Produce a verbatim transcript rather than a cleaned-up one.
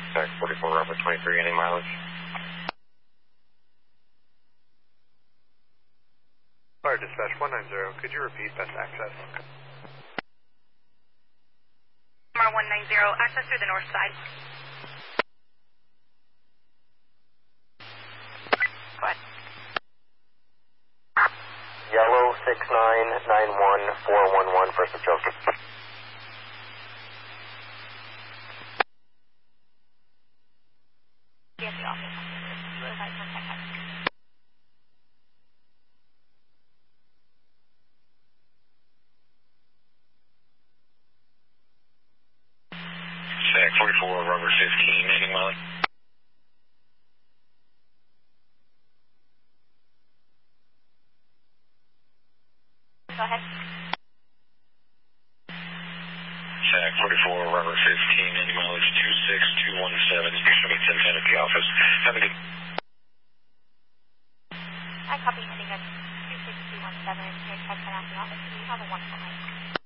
Tax forty-four, Robert twenty-three, any mileage? Fire dispatch one nine zero, could you repeat best access? Mar one nine zero, access through the north side. Go ahead. Yellow six nine nine one four one one, first of Joseph. Yes, the office. Roadside contact house. Tax forty-four, Robert fifteen, any mileage? Go ahead. Tax forty-four, Robert fifteen, any mileage? two six two one seven, you can show me ten ten at the office. Have a good... I copy heading at two six two one seven, here at ten ten at the office. You have a wonderful night.